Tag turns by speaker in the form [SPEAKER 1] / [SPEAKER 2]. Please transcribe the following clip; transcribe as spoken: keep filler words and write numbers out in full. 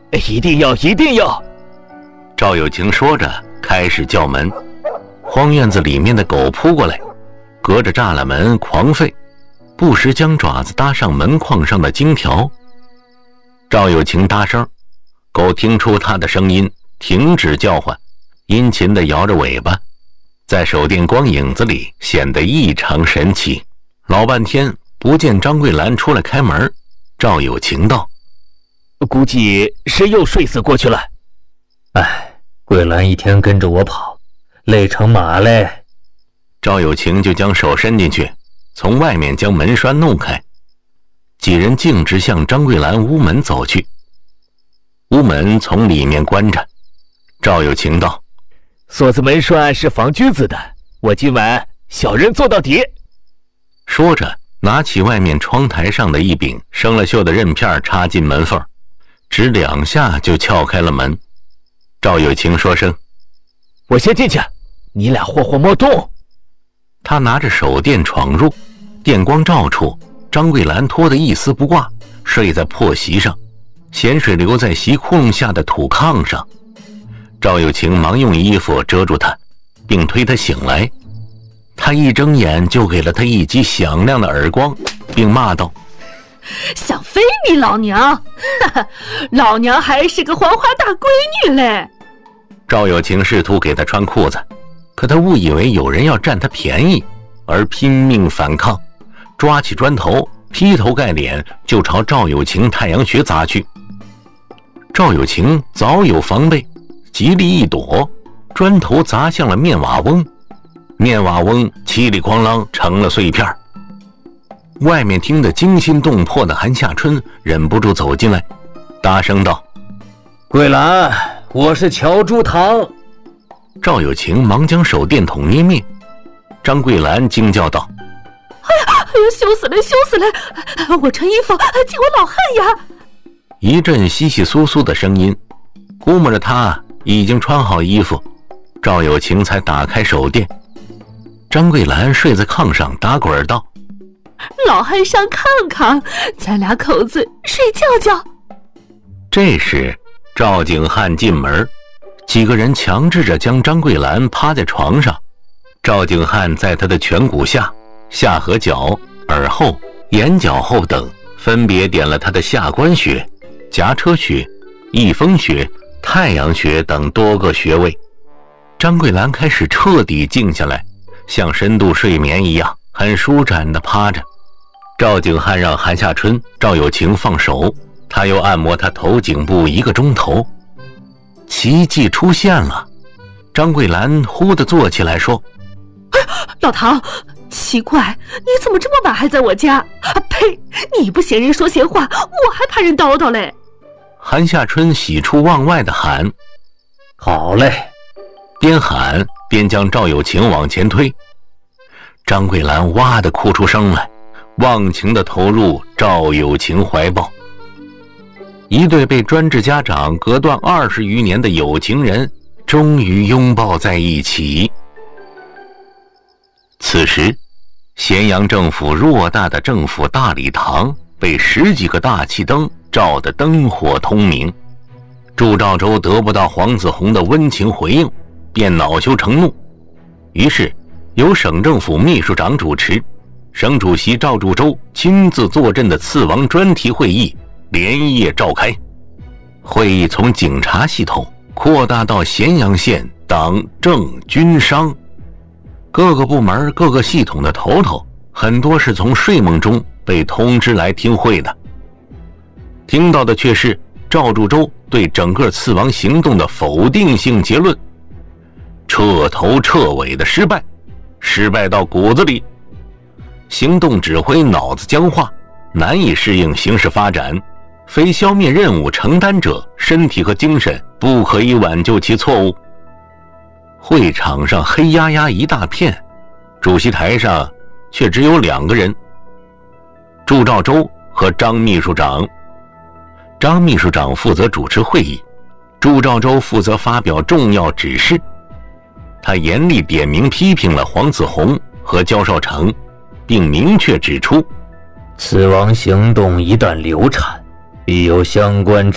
[SPEAKER 1] 一定要，一定要！
[SPEAKER 2] 赵有情说着，开始叫门。荒院子里面的狗扑过来，隔着栅栏门狂吠，不时将爪子搭上门框上的金条。赵有情搭声，狗听出他的声音，停止叫唤，殷勤地摇着尾巴，在手电光影子里显得异常神奇。老半天不见张桂兰出来开门，赵有情道：
[SPEAKER 1] 估计是又睡死过去了。
[SPEAKER 3] 哎，桂兰一天跟着我跑，累成马嘞。
[SPEAKER 2] 赵有情就将手伸进去，从外面将门栓弄开。几人径直向张桂兰屋门走去。屋门从里面关着。赵有情道：
[SPEAKER 1] 锁子门栓是防君子的，我今晚小人做到底。
[SPEAKER 2] 说着拿起外面窗台上的一柄生了锈的刃片，插进门缝，只两下就撬开了门。赵有情说声：
[SPEAKER 1] 我先进去，你俩霍霍莫动。
[SPEAKER 2] 他拿着手电闯入，电光照处，张桂兰脱得一丝不挂，睡在破席上，咸水流在席窟窿下的土炕上。赵有情忙用衣服遮住她，并推她醒来。他一睁眼就给了她一记响亮的耳光，并骂道：
[SPEAKER 4] 想非你老娘，哈哈，老娘还是个黄花大闺女嘞。
[SPEAKER 2] 赵有情试图给她穿裤子，可她误以为有人要占她便宜，而拼命反抗，抓起砖头劈头盖脸就朝赵有情太阳穴砸去。赵有情早有防备，极力一躲，砖头砸向了面瓦翁，面瓦翁叽里哐啷成了碎片。外面听得惊心动魄的韩夏春忍不住走进来，大声道：
[SPEAKER 3] 桂兰，我是乔朱堂。
[SPEAKER 2] 赵有情忙将手电筒捏灭。张桂兰惊叫道：
[SPEAKER 4] 哎呀，哎呀，羞死了，羞死了！我穿衣服，借我老汉呀！
[SPEAKER 2] 一阵窸窸窣窣的声音，估摸着他已经穿好衣服，赵有情才打开手电。张桂兰睡在炕上打滚道：
[SPEAKER 4] 老汉上看看，咱俩口子睡觉觉。
[SPEAKER 2] 这时赵景汉进门，几个人强制着将张桂兰趴在床上。赵景汉在他的颧骨下、下颌角、耳后、眼角后等分别点了他的下关穴、颊车穴、翳风穴、太阳穴等多个穴位。张桂兰开始彻底静下来，像深度睡眠一样很舒展地趴着。赵景汉让韩夏春、赵有情放手，他又按摩他头颈部一个钟头。奇迹出现了，张桂兰忽地坐起来说：
[SPEAKER 4] 老唐，奇怪，你怎么这么晚还在我家？啊呸！你不嫌人说闲话，我还怕人叨叨嘞。
[SPEAKER 2] 韩夏春喜出望外地喊：
[SPEAKER 3] 好嘞！
[SPEAKER 2] 边喊边将赵有情往前推。张桂兰哇地哭出声来，忘情地投入赵有情怀抱。一对被专制家长隔断二十余年的有情人终于拥抱在一起。此时咸阳政府偌大的政府大礼堂被十几个大气灯照得灯火通明。祝兆州得不到黄子弘的温情回应，便恼羞成怒，于是由省政府秘书长主持，省主席赵祝州亲自坐镇的刺王专题会议连夜召开。会议从警察系统扩大到咸阳县党政军商，各个部门各个系统的头头很多是从睡梦中被通知来听会的，听到的却是赵祝州对整个刺王行动的否定性结论，彻头彻尾的失败，失败到骨子里。行动指挥脑子僵化，难以适应形势发展，非消灭任务承担者身体和精神不可以挽救其错误。会场上黑压压一大片，主席台上却只有两个人，祝兆州和张秘书长。张秘书长负责主持会议，祝兆州负责发表重要指示。他严厉点名批评了黄子弘和焦少成，并明确指出，
[SPEAKER 3] 此王行动一旦流产，必有相关